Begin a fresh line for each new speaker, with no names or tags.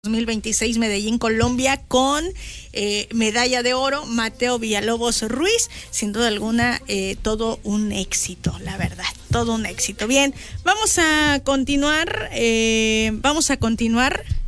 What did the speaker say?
2026 Medellín, Colombia, con medalla de oro, Mateo Villalobos Ruiz. Sin duda alguna, todo un éxito, la verdad, todo un éxito. Bien, vamos a continuar